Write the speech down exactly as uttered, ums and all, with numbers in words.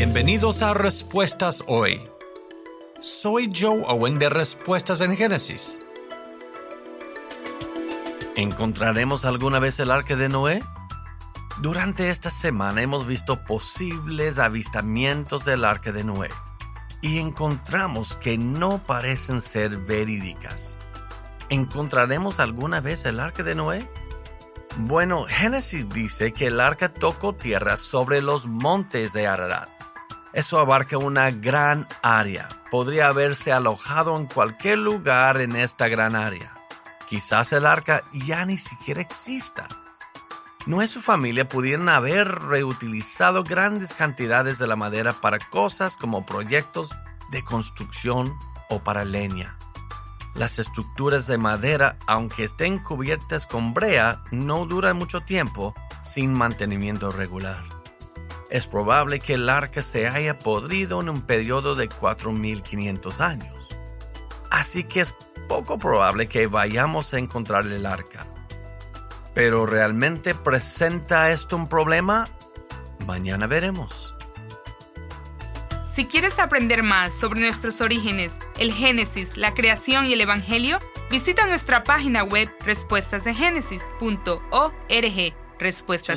Bienvenidos a Respuestas Hoy. Soy Joe Owen de Respuestas en Génesis. ¿Encontraremos alguna vez el arca de Noé? Durante esta semana hemos visto posibles avistamientos del arca de Noé y encontramos que no parecen ser verídicas. ¿Encontraremos alguna vez el arca de Noé? Bueno, Génesis dice que el arca tocó tierra sobre los montes de Ararat. Eso abarca una gran área. Podría haberse alojado en cualquier lugar en esta gran área. Quizás el arca ya ni siquiera exista. Noé y su familia pudieran haber reutilizado grandes cantidades de la madera para cosas como proyectos de construcción o para leña. Las estructuras de madera, aunque estén cubiertas con brea, no duran mucho tiempo sin mantenimiento regular. Es probable que el arca se haya podrido en un periodo de cuatro mil quinientos años. Así que es poco probable que vayamos a encontrar el arca. ¿Pero realmente presenta esto un problema? Mañana veremos. Si quieres aprender más sobre nuestros orígenes, el Génesis, la creación y el Evangelio, visita nuestra página web respuestas de génesis punto org. Respuestas